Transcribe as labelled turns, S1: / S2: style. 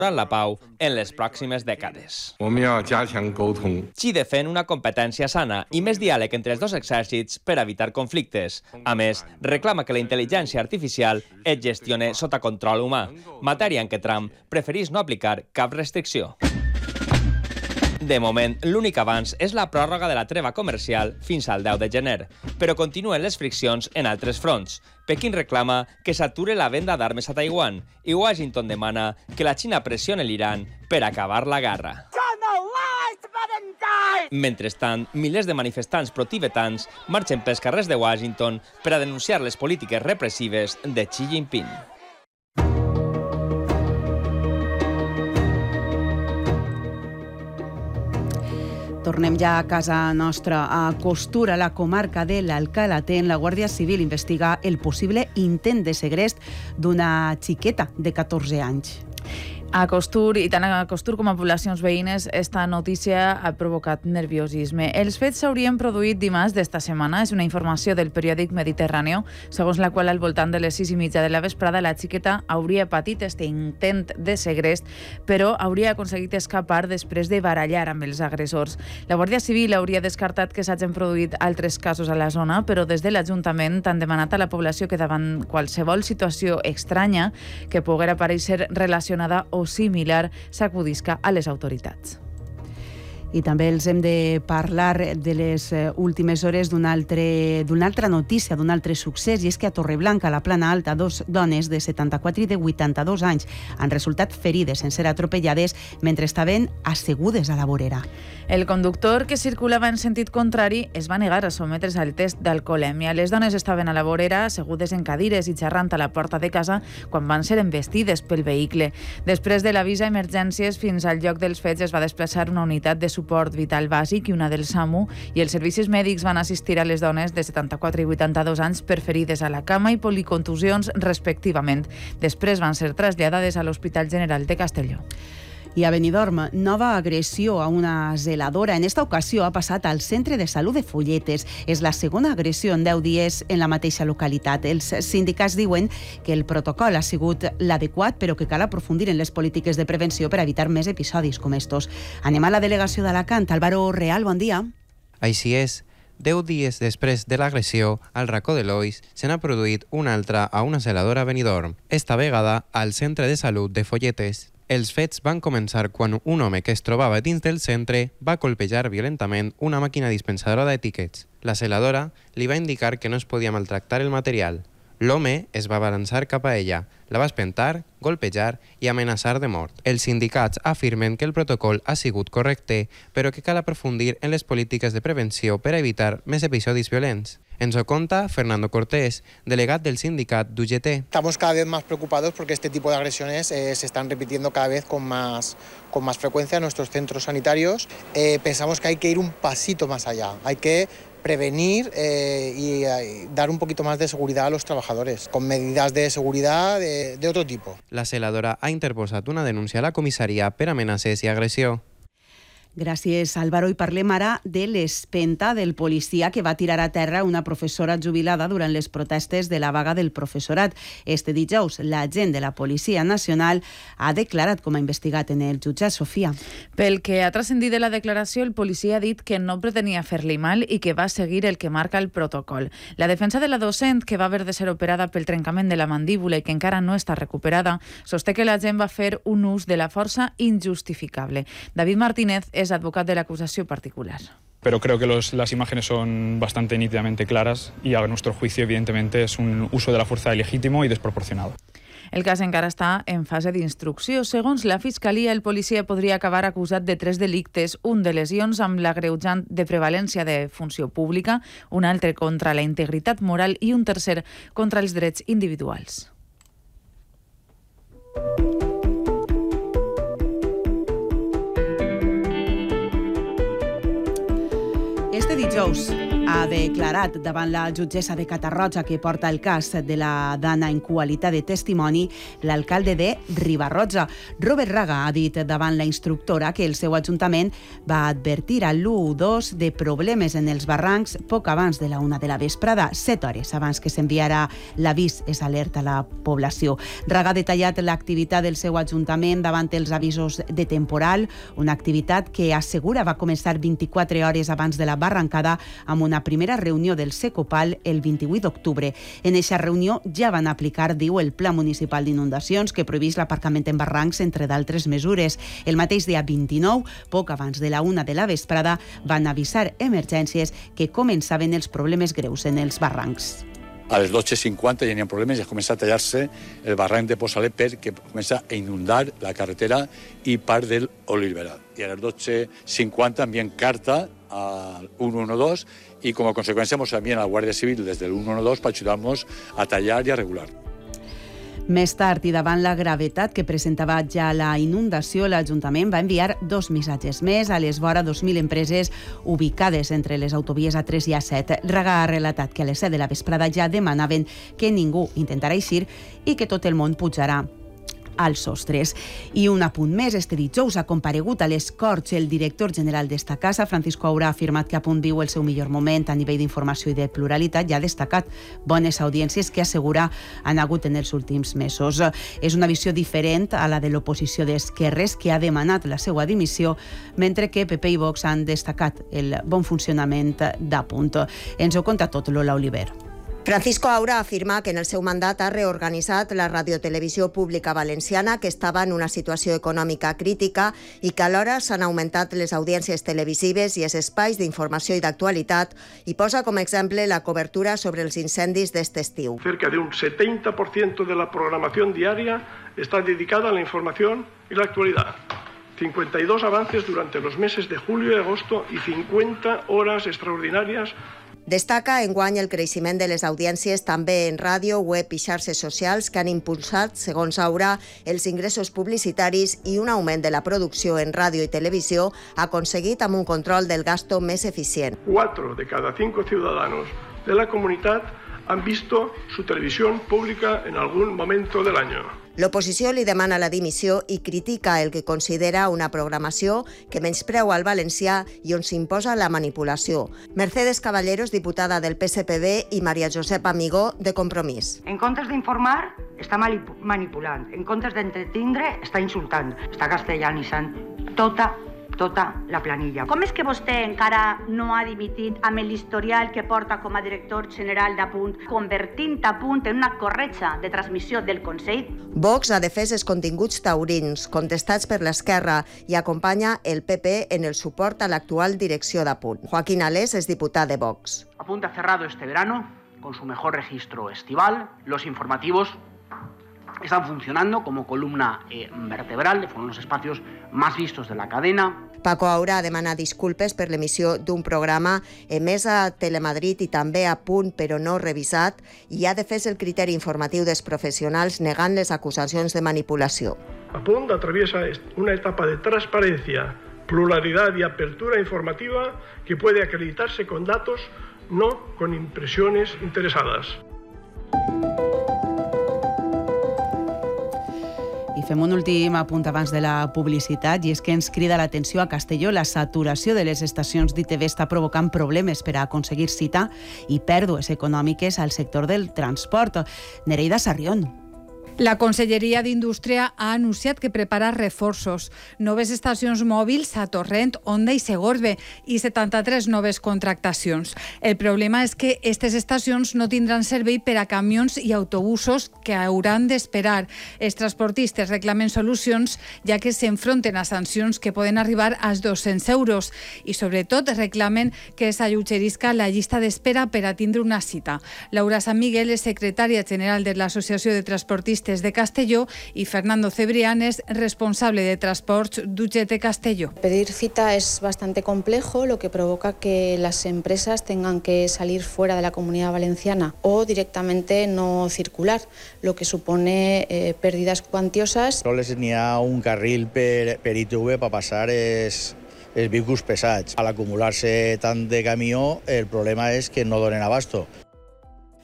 S1: la pau en les pròximes dècades.
S2: 我们要加强沟通。
S1: Xi defèn una competència sana i més diàleg entre els dos exèrcits per evitar conflictes. A més, reclama que la intel·ligència artificial es gestione sota control humà, matèria en què Trump preferís no aplicar cap restricció. De moment, l'únic avanç és la pròrroga de la treva comercial fins al 10 de gener, però continuen les friccions en altres fronts. Pequín reclama que s'ature la venda d'armes a Taiwan i Washington demana que la Xina pressioni l'Iran per acabar la guerra. Mentrestant, milers de manifestants pro-tibetans marxen pels carrers de Washington per a denunciar les polítiques repressives de Xi Jinping.
S3: Tornem ja a casa nostra. A Costur, a la comarca de l'Alcalatén, la Guàrdia Civil investiga el possible intent de segrest d'una xiqueta de 14 anys.
S4: A Costur, i tant a Costur com a poblacions veïnes, esta notícia ha provocat nerviosisme. Els fets s'haurien produït dimarts d'esta setmana. És una informació del periòdic Mediterráneo, segons la qual al voltant de les 6:30 de la vesprada la xiqueta hauria patit este intent de segrest, però hauria aconseguit escapar després de barallar amb els agressors. La Guàrdia Civil hauria descartat que s'hagin produït altres casos a la zona, però des de l'Ajuntament han demanat a la població que davant qualsevol situació estranya que poguera aparèixer relacionada o similar s'acudisca a les autoritats.
S3: I també els hem de parlar de les últimes hores d'una altra notícia, d'un altre succés, i és que a Torreblanca, a la Plana Alta, 2 dones de 74 i de 82 anys han resultat ferides en ser atropellades mentre estaven assegudes a la vorera.
S4: El conductor, que circulava en sentit contrari, es va negar a sotmetre's al test d'alcoholèmia. Les dones estaven a la vorera, assegudes en cadires i xerrant a la porta de casa quan van ser embestides pel vehicle. Després de l'avís a emergències, fins al lloc dels fets es va desplaçar una unitat de suport vital bàsic i una del SAMU, i els servicis mèdics van assistir a les dones de 74 i 82 anys per ferides a la cama i policontusions respectivament. Després van ser traslladades a l'Hospital General de Castelló.
S3: I a Benidorm, nova agressió a una zeladora. En esta ocasió ha passat al Centre de Salut de Folletes. És la segona agressió en 10 dies en la mateixa localitat. Els sindicats diuen que el protocol ha sigut l'adequat, però que cal aprofundir en les polítiques de prevenció per evitar més episodis com estos. Anem a la delegació d'Alacant. Álvaro Real, bon dia.
S5: Així és. 10 dies després de l'agressió, al racó de l'Oix se n'ha produït una altra a una zeladora a Benidorm, esta vegada al Centre de Salut de Folletes. Els fets van començar quan un home que es trobava dins del centre va colpejar violentament una màquina dispensadora d'etiquets. La zeladora li va indicar que no es podia maltractar el material. L'home es va balançar cap a ella, la va espentar, golpejar i amenaçar de mort. Els sindicats afirmen que el protocol ha sigut correcte, però que cal aprofundir en les polítiques de prevenció per a evitar més episodis violents. Ens ho conta Fernando Cortés, delegat del sindicat d'UGT.
S6: Estamos cada vez más preocupados porque este tipo de agresiones se están repitiendo cada vez con más frecuencia en nuestros centros sanitarios. Pensamos que hay que ir un pasito más allá. Hay que prevenir y dar un poquito más de seguridad a los trabajadores, con medidas de seguridad de otro tipo.
S5: La zeladora ha interposat una denúncia a la comissaria per amenaces i agressió.
S3: Gràcies, Álvaro. I parlem ara de l'espenta del policia que va tirar a terra una professora jubilada durant les protestes de la vaga del professorat. Este dijous, l'agent de la Policia Nacional ha declarat com a investigat en el jutjat. Sofia.
S4: Pel que ha transcendit de la declaració, el policia ha dit que no pretenia fer-li mal i que va seguir el que marca el protocol. La defensa de la docent, que va haver de ser operada pel trencament de la mandíbula i que encara no està recuperada, sosté que l'agent va fer un ús de la força injustificable. David Martínez es advocat de la acusación particular.
S7: Pero creo que las imágenes son bastante nítidamente claras y a nuestro juicio, evidentemente, es un uso de la fuerza ilegítimo y desproporcionado.
S4: El cas encara està en fase d'instrucció. Segons la Fiscalia, el policia podria acabar acusat de 3 delictes, un de lesions amb l'agreujant de prevalència de funció pública, un altre contra la integritat moral i un tercer contra els drets individuals.
S3: Este dijous ha declarat davant la jutgessa de Catarroja que porta el cas de la dana en qualitat de testimoni l'alcalde de Riba-roja. Robert Raga ha dit davant la instructora que el seu ajuntament va advertir a l'112 de problemes en els barrancs poc abans de la 1 de la vesprada, 7 hores abans que s'enviara l'avís és alerta a la població. Raga ha detallat l'activitat del seu ajuntament davant els avisos de temporal, una activitat que assegura va començar 24 hores abans de la barrancada amb una primera reunió del Secopal el 28 d'octubre. En aquesta reunió ja van aplicar, diu, el Pla Municipal d'Inundacions que prohibeix l'aparcament en barrancs, entre d'altres mesures. El mateix dia 29, poc abans de la 1 de la vesprada, van avisar emergències que començaven els problemes greus en els barrancs.
S8: A les 12:50 ja n'hi ha problemes, ja comença a tallar-se el barranc de Posalet perquè comença a inundar la carretera i part del Olivera. I a les 12:50 envien carta al 112 i com a conseqüència ens envien a la Guàrdia Civil des del 112 per ajudar-nos a tallar i a regular.
S3: Més tard, i davant la gravetat que presentava ja la inundació, l'Ajuntament va enviar 2 missatges més a les vora 2.000 empreses ubicades entre les autovies A3 i A7. Raga ha relatat que a les 7 de la vesprada ja demanaven que ningú intentarà eixir i que tot el món pujarà als sostres. I un apunt més, este dijous ha comparegut a les Corts el director general d'esta casa. Francisco Aura ha afirmat que a punt viu el seu millor moment a nivell d'informació i de pluralitat i ha destacat bones audiències que assegura han hagut en els últims mesos. És una visió diferent a la de l'oposició d'esquerres que ha demanat la seva dimissió, mentre que PP i Vox han destacat el bon funcionament d'Apunt. Ens ho conta tot Lola Oliver.
S9: Francisco Aura afirma que en el seu mandat ha reorganitzat la radiotelevisió pública valenciana, que estava en una situació econòmica crítica i que alhora s'han augmentat les audiències televisives i els espais d'informació i d'actualitat, i posa com a exemple la cobertura sobre els incendis d'este estiu.
S10: Cerca de un 70% de la programación diaria está dedicada a la información y la actualidad. 52 avances durante los meses de julio y agosto y 50 horas extraordinarias.
S9: Destaca enguany el creixement de les audiències també en ràdio, web i xarxes socials que han impulsat, segons Aura, els ingressos publicitaris i un augment de la producció en ràdio i televisió aconseguit amb un control del gasto més eficient.
S10: 4 de cada 5 ciudadanos de la comunidad han visto su televisión pública en algún momento del año.
S9: L'oposició li demana la dimissió i critica el que considera una programació que menyspreu al valencià i on s'imposa la manipulació. Mercedes Caballeros, diputada del PSPB, i Maria Josepa Amigó, de Compromís.
S11: En comptes d'informar, està manipulant. En comptes d'entretindre, està insultant. Està castellanitzant tota la planilla.
S12: Com és que vostè encara no ha dimitit amb l'historial que porta com a director general d'Apunt, convertint Apunt en una corretja de transmissió del Consell?
S9: Vox ha defès els continguts taurins, contestats per l'esquerra, i acompanya el PP en el suport a l'actual direcció d'Apunt. Joaquín Alés és diputat de Vox.
S13: Apunt ha cerrado este verano con su mejor registro estival. Los informativos están funcionando como columna vertebral, fueron los espacios más vistos de la cadena.
S9: Paco Aura ha demanat disculpes per l'emissió d'un programa emès a Telemadrid i també a Punt, però no revisat, i ha defès el criteri informatiu dels professionals negant les acusacions de manipulació.
S10: Apunt atraviesa una etapa de transparencia, pluralidad y apertura informativa que puede acreditarse con datos, no con impresiones interesadas.
S3: I fem un últim apunt abans de la publicitat, i és que ens crida l'atenció a Castelló. La saturació de les estacions d'ITV està provocant problemes per a aconseguir cita i pèrdues econòmiques al sector del transport. Nereida Sarrión.
S14: La Conselleria d'Indústria ha anunciat que prepara reforços, noves estacions mòbils a Torrent, Onda i Segorbe i 73 noves contractacions. El problema és que aquestes estacions no tindran servei per a camions i autobusos que hauran d'esperar. Els transportistes reclamen solucions, ja que s'enfronten a sancions que poden arribar als 200 euros i, sobretot, reclamen que s'alleugerisca la llista d'espera per a tindre una cita. Laura San Miguel és secretària general de l'Associació de Transportistes de Castelló y Fernando Cebrián es responsable de Transports d'UGT Castelló.
S15: Pedir cita es bastante complejo, lo que provoca que las empresas tengan que salir fuera de la Comunidad Valenciana o directamente no circular, lo que supone pérdidas cuantiosas.
S16: Sols n'hi ha un carril per ITV per passar els vehicles pesats. A l'acumular-se tant de camió, el problema és que no donen abasto.